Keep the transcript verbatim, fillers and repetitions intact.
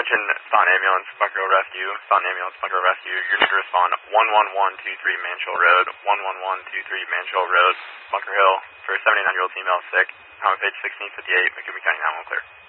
Attention, Staunton Ambulance, Bunker Hill Rescue, Staunton Ambulance, Bunker Hill Rescue. You're need to respond one one one two three Mansfield Road, one one one two three Mansfield Road, Bunker Hill, for a seventy-nine-year-old female sick. Common page sixteen fifty-eight, McCombie County nine one one clear.